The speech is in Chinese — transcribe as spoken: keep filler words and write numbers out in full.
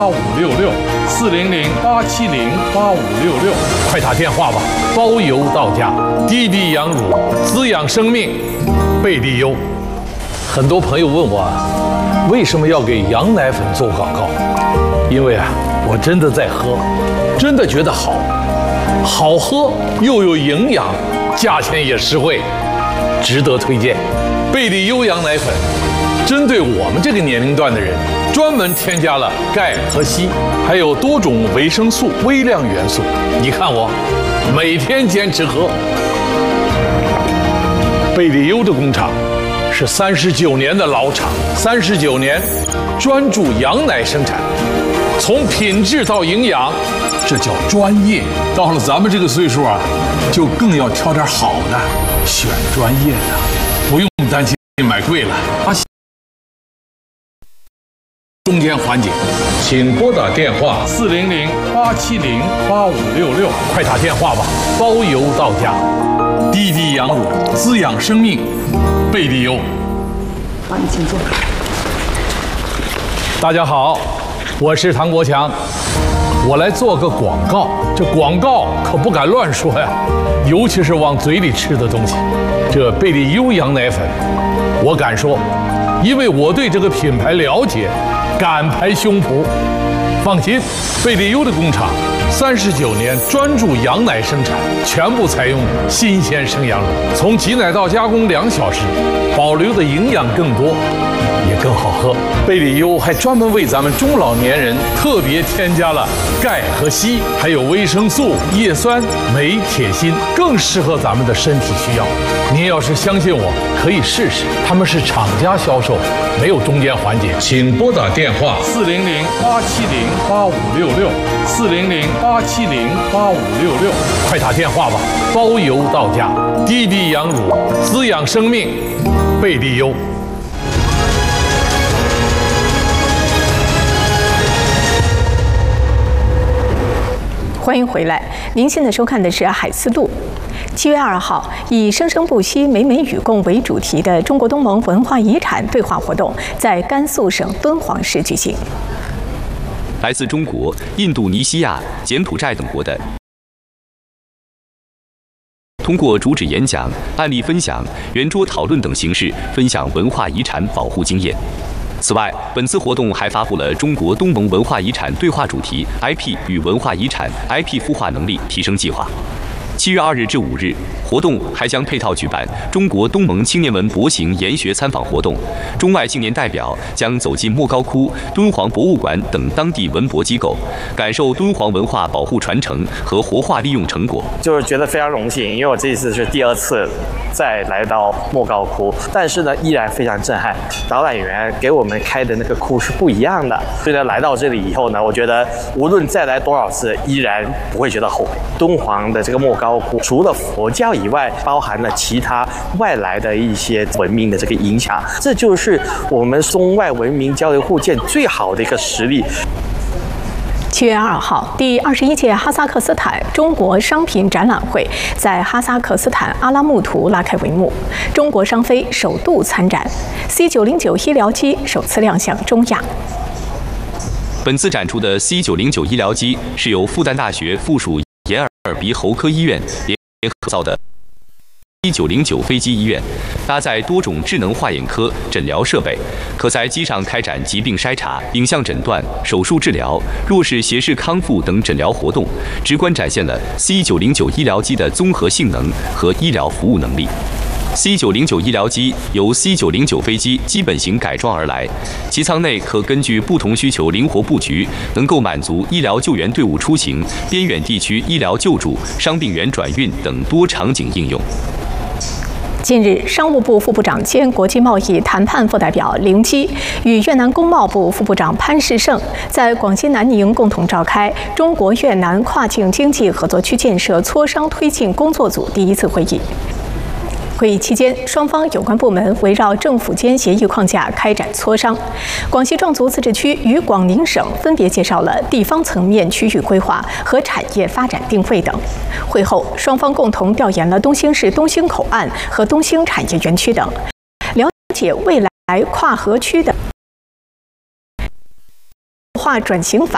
八五六六四零零八七零八五六六，快打电话吧，包邮到家。滴滴羊乳滋养生命，贝利优。很多朋友问我，为什么要给羊奶粉做广告？因为啊，我真的在喝，真的觉得好，好喝又有营养，价钱也实惠，值得推荐。贝利优羊奶粉，针对我们这个年龄段的人。 专门添加了钙和硒，还有多种维生素、微量元素。你看我，每天坚持喝。贝利优的工厂是三十九年的老厂，三十九年专注羊奶生产，从品质到营养，这叫专业。到了咱们这个岁数啊，就更要挑点好的，选专业的，不用担心买贵了。啊 中间环节，请拨打电话四零零八七零八五六六，快打电话吧，包邮到家。滴滴羊乳滋养生命，贝利优。 好，你请坐。 大家好，我是唐国强，我来做个广告。这广告可不敢乱说呀，尤其是往嘴里吃的东西。这贝利优羊奶粉，我敢说，因为我对这个品牌了解。 敢拍胸脯，放心，贝利优的工厂三十九年专注羊奶生产，全部采用新鲜生羊乳，从挤奶到加工两小时，保留的营养更多，也更好喝。贝利优还专门为咱们中老年人特别添加了钙和硒，还有维生素、叶酸、镁、铁、锌，更适合咱们的身体需要。您要是相信我，可以试试。他们是厂家销售，没有中间环节。请拨打电话四零零八七零八五六六四零零八七零八五六六，快打电话吧，包邮到家。滴滴羊乳滋养生命，贝利优。 欢迎回来，您现在收看的是《海思路》。七月二号，以“生生不息，美美与共”为主题的中国东盟文化遗产对话活动在甘肃省敦煌市举行。 来自中国、印度尼西亚、柬埔寨等国的，通过主旨演讲、案例分享、圆桌讨论等形式，分享文化遗产保护经验。 此外，本次活动还发布了中国东盟文化遗产对话主题 I P 与文化遗产 I P 孵化能力提升计划。七月二日至五日，活动还将配套举办中国东盟青年文博行研学参访活动，中外青年代表将走进莫高窟、敦煌博物馆等当地文博机构，感受敦煌文化保护传承和活化利用成果。 就是觉得非常荣幸，因为我这一次是第二次再来到莫高窟，但是呢，依然非常震撼。导览员给我们开的那个窟是不一样的，所以呢，来到这里以后呢，我觉得无论再来多少次，依然不会觉得后悔。敦煌的这个莫高窟，除了佛教以外，包含了其他外来的一些文明的这个影响，这就是我们中外文明交流互鉴最好的一个实例。 七月二号，第二十一届哈萨克斯坦中国商品展览会在哈萨克斯坦阿拉木图拉开帷幕，中国商飞首度参展 ，C 九零九医疗机首次亮相中亚。 本次展出的 C 九零九医疗机是由复旦大学附属眼耳鼻喉科医院联合造的 C 九零九飞机医院，搭载多种智能化验科诊疗设备，可在机上开展疾病筛查、影像诊断、手术治疗、弱势斜视康复等诊疗活动，直观展现了 C 九零九医疗机的综合性能和医疗服务能力。 C 九零九医疗机由 C 九零九飞机基本型改装而来，机舱内可根据不同需求灵活布局，能够满足医疗救援队伍出行、边远地区医疗救助、伤病员转运等多场景应用。 近日，商务部副部长兼国际贸易谈判副代表凌基与越南工贸部副部长潘世胜在广西南宁共同召开中国越南跨境经济合作区建设磋商推进工作组第一次会议。 会议期间，双方有关部门围绕政府间协议框架开展磋商。广西壮族自治区与广宁省分别介绍了地方层面区域规划和产业发展定位等。会后，双方共同调研了东兴市东兴口岸和东兴产业园区等，了解未来跨河区的化转型法